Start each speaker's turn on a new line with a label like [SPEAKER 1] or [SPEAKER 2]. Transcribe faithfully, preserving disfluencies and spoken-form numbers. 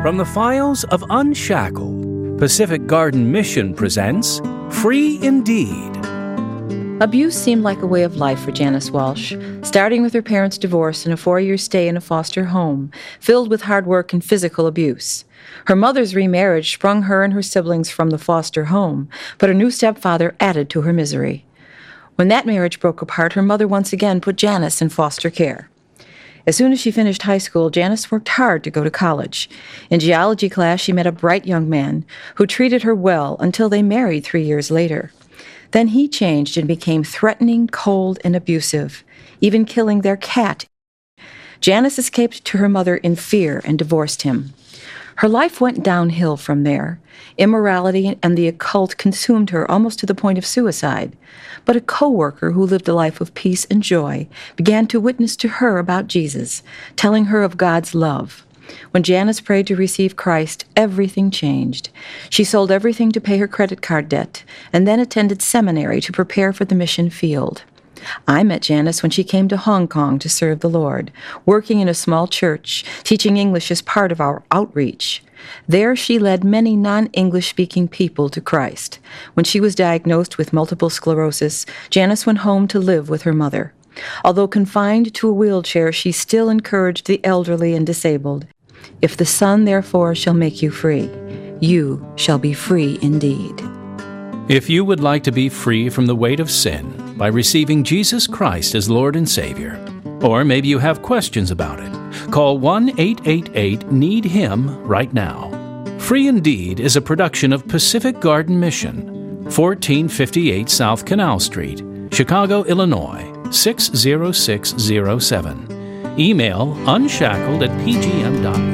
[SPEAKER 1] From the files of Unshackled, Pacific Garden Mission presents Free Indeed.
[SPEAKER 2] Abuse seemed like a way of life for Janice Walsh, starting with her parents' divorce and a four-year stay in a foster home, filled with hard work and physical abuse. Her mother's remarriage sprung her and her siblings from the foster home, but a new stepfather added to her misery. When that marriage broke apart, her mother once again put Janice in foster care. As soon as she finished high school, Janice worked hard to go to college. In geology class, she met a bright young man who treated her well until they married three years later. Then he changed and became threatening, cold, and abusive, even killing their cat. Janice escaped to her mother in fear and divorced him. Her life went downhill from there. Immorality and the occult consumed her almost to the point of suicide. But a co-worker who lived a life of peace and joy began to witness to her about Jesus, telling her of God's love. When Janice prayed to receive Christ, everything changed. She sold everything to pay her credit card debt and then attended seminary to prepare for the mission field. I met Janice when she came to Hong Kong to serve the Lord, working in a small church, teaching English as part of our outreach. There she led many non-English-speaking people to Christ. When she was diagnosed with multiple sclerosis, Janice went home to live with her mother. Although confined to a wheelchair, she still encouraged the elderly and disabled. If the Son, therefore, shall make you free, you shall be free indeed.
[SPEAKER 1] If you would like to be free from the weight of sin by receiving Jesus Christ as Lord and Savior, or maybe you have questions about it, call one eight eight eight need him right now. Free Indeed is a production of Pacific Garden Mission, fourteen fifty-eight South Canal Street, Chicago, Illinois, six zero six zero seven. Email unshackled at p g m dot org.